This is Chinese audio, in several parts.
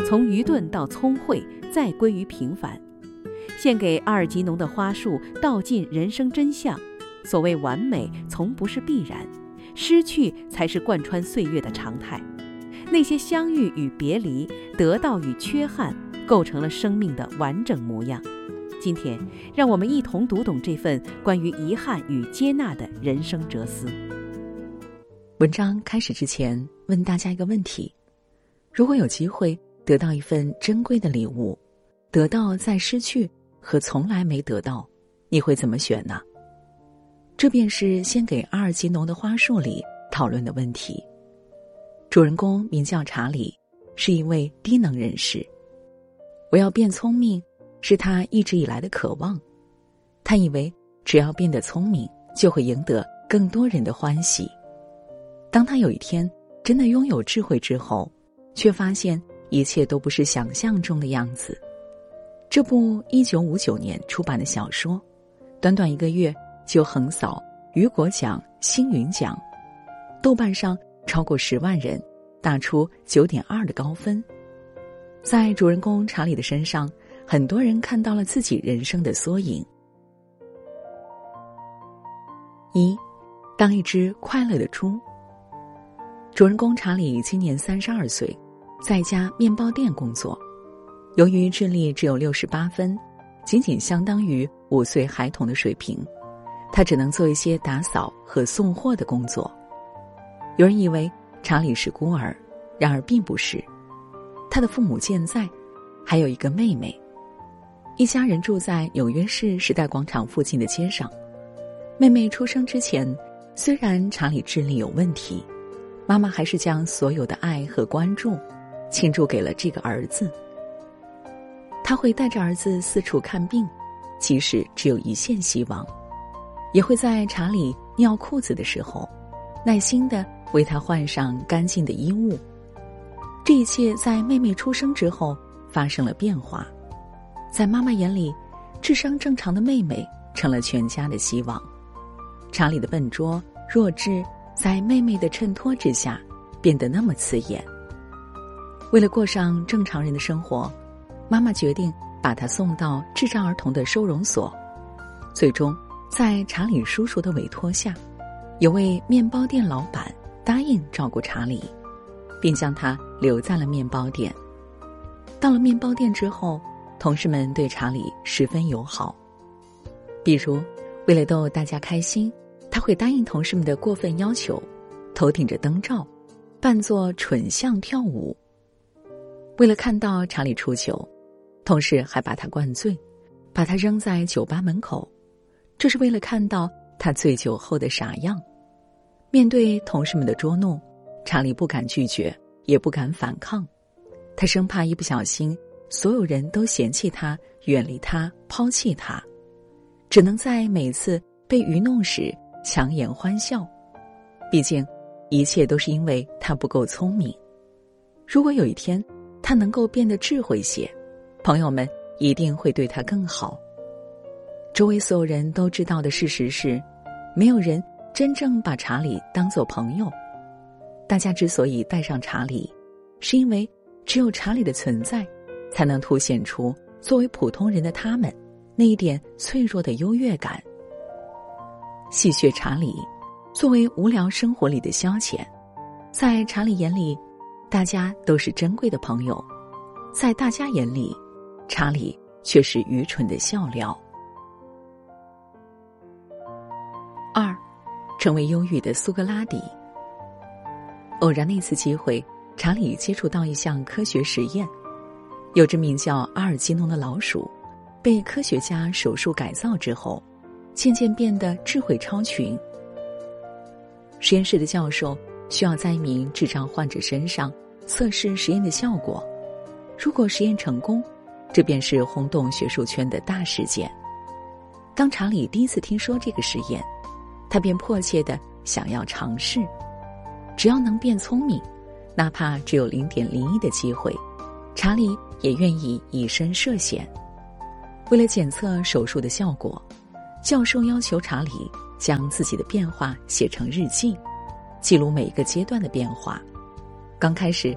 从愚钝到聪慧，再归于平凡。献给阿尔吉农的花束，道尽人生真相。所谓完美，从不是必然，失去才是贯穿岁月的常态。那些相遇与别离，得到与缺憾，构成了生命的完整模样。今天，让我们一同读懂这份关于遗憾与接纳的人生哲思。 文章开始之前，问大家一个问题：如果有机会得到一份珍贵的礼物，得到再失去和从来没得到，你会怎么选呢？这便是献给阿尔吉农的花束里讨论的问题。主人公名叫查理，是一位低能人士。我要变聪明，是他一直以来的渴望。他以为只要变得聪明，就会赢得更多人的欢喜。当他有一天真的拥有智慧之后，却发现一切都不是想象中的样子。这部1959年出版的小说，短短1个月就横扫雨果奖、星云奖，豆瓣上超过10万人打出9.2的高分。在主人公查理的身上，很多人看到了自己人生的缩影。1. 当一只快乐的猪。主人公查理今年32岁，在一家面包店工作。由于智力只有68分，仅仅相当于5岁孩童的水平，他只能做一些打扫和送货的工作。有人以为查理是孤儿，然而并不是。他的父母健在，还有一个妹妹。一家人住在纽约市时代广场附近的街上。妹妹出生之前，虽然查理智力有问题，妈妈还是将所有的爱和关注倾注给了这个儿子。他会带着儿子四处看病，即使只有一线希望，也会在查理尿裤子的时候，耐心地为他换上干净的衣物。这一切在妹妹出生之后发生了变化。在妈妈眼里，智商正常的妹妹成了全家的希望。查理的笨拙、弱智，在妹妹的衬托之下变得那么刺眼。为了过上正常人的生活，妈妈决定把他送到智障儿童的收容所。最终，在查理叔叔的委托下，有位面包店老板答应照顾查理，并将他留在了面包店。到了面包店之后，同事们对查理十分友好。比如，为了逗大家开心，他会答应同事们的过分要求，头顶着灯罩，扮作蠢象跳舞。为了看到查理出糗，同事还把他灌醉，把他扔在酒吧门口，这是为了看到他醉酒后的傻样。面对同事们的捉弄，查理不敢拒绝，也不敢反抗。他生怕一不小心，所有人都嫌弃他、远离他、抛弃他，只能在每次被愚弄时强颜欢笑。毕竟，一切都是因为他不够聪明。如果有一天他能够变得智慧些，朋友们一定会对他更好。周围所有人都知道的事实是，没有人真正把查理当作朋友。大家之所以带上查理，是因为只有查理的存在，才能凸显出作为普通人的他们那一点脆弱的优越感。戏谑查理，作为无聊生活里的消遣，在查理眼里，大家都是珍贵的朋友；在大家眼里，查理却是愚蠢的笑料。2. 成为忧郁的苏格拉底。偶然的一次机会，查理接触到一项科学实验。有只名叫阿尔吉农的老鼠，被科学家手术改造之后，渐渐变得智慧超群。实验室的教授需要在一名智障患者身上测试实验的效果。如果实验成功，这便是轰动学术圈的大事件。当查理第一次听说这个实验，他便迫切地想要尝试。只要能变聪明，哪怕只有0.01的机会，查理也愿意以身涉险。为了检测手术的效果，教授要求查理将自己的变化写成日记，记录每一个阶段的变化。刚开始，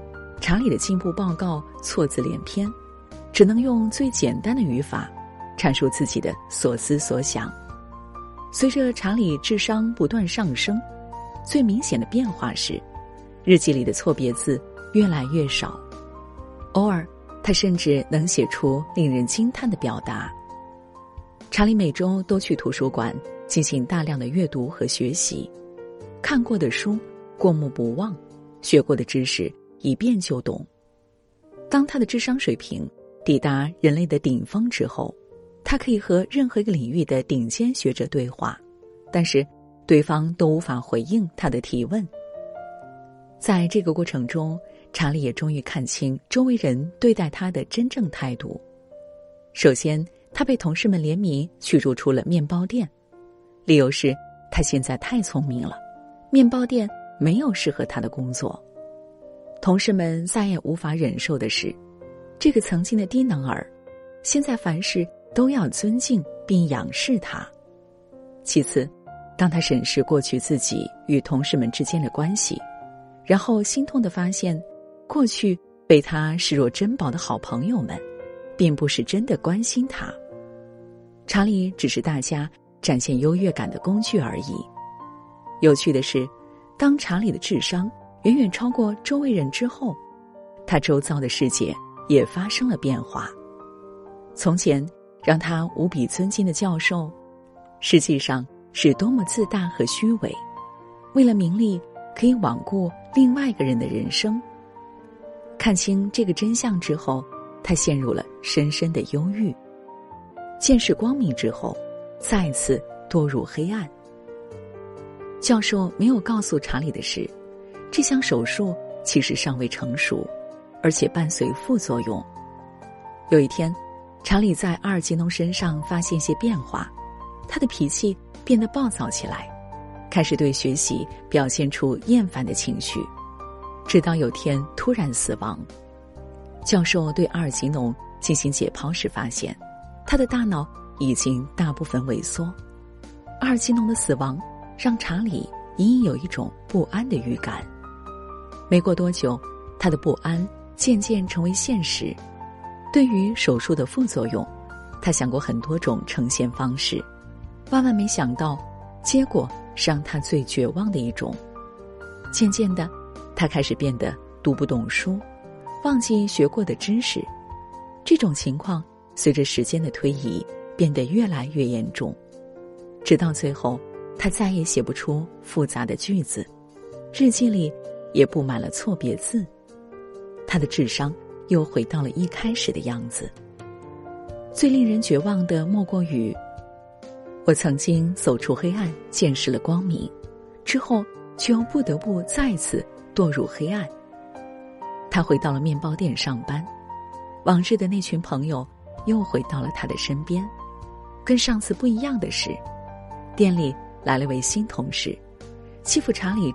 查理的进步报告错字连篇，只能用最简单的语法阐述自己的所思所想。随着查理智商不断上升，最明显的变化是，日记里的错别字越来越少，偶尔他甚至能写出令人惊叹的表达。查理每周都去图书馆进行大量的阅读和学习，看过的书过目不忘，学过的知识一遍就懂。当他的智商水平抵达人类的顶峰之后，他可以和任何一个领域的顶尖学者对话，但是对方都无法回应他的提问。在这个过程中，查理也终于看清周围人对待他的真正态度。首先，他被同事们联名驱逐出了面包店，理由是他现在太聪明了，面包店没有适合他的工作。同事们再也无法忍受的是，这个曾经的低能儿，现在凡事都要尊敬并仰视他。其次，当他审视过去自己与同事们之间的关系，然后心痛地发现，过去被他视若珍宝的好朋友们，并不是真的关心他。查理只是大家展现优越感的工具而已。有趣的是，当查理的智商远远超过周围人之后，他周遭的世界也发生了变化。从前让他无比尊敬的教授，实际上是多么自大和虚伪，为了名利可以罔顾另外一个人的人生。看清这个真相之后，他陷入了深深的忧郁。见识光明之后，再次堕入黑暗。教授没有告诉查理的是，这项手术其实尚未成熟，而且伴随副作用。有一天，查理在阿尔吉农身上发现些变化，他的脾气变得暴躁起来，开始对学习表现出厌烦的情绪，直到有天突然死亡。教授对阿尔吉农进行解剖时发现，他的大脑已经大部分萎缩。阿尔吉农的死亡让查理隐隐有一种不安的预感。没过多久，他的不安渐渐成为现实。对于手术的副作用，他想过很多种呈现方式，万万没想到，结果是让他最绝望的一种。渐渐的，他开始变得读不懂书，忘记学过的知识。这种情况随着时间的推移变得越来越严重，直到最后，他再也写不出复杂的句子，日记里也布满了错别字。他的智商又回到了一开始的样子。最令人绝望的莫过于，我曾经走出黑暗，见识了光明，之后却又不得不再次堕入黑暗。他回到了面包店上班，往日的那群朋友又回到了他的身边。跟上次不一样的是，店里来了位新同事，欺负查理